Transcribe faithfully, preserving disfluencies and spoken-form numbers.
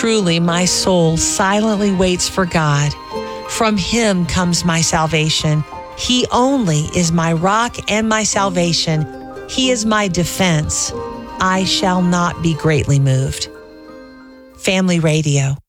Truly, my soul silently waits for God. From him comes my salvation. He only is my rock and my salvation. He is my defense. I shall not be greatly moved. Family Radio.